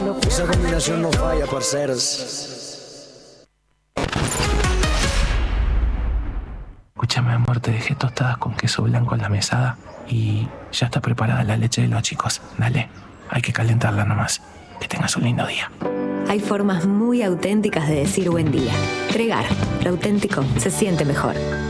Esa combinación no falla, parceros. Escúchame, amor, te dejé tostadas con queso blanco en la mesada y ya está preparada la leche de los chicos. Dale, hay que calentarla nomás. Que tengas un lindo día. Hay formas muy auténticas de decir buen día. Tregar, lo auténtico se siente mejor.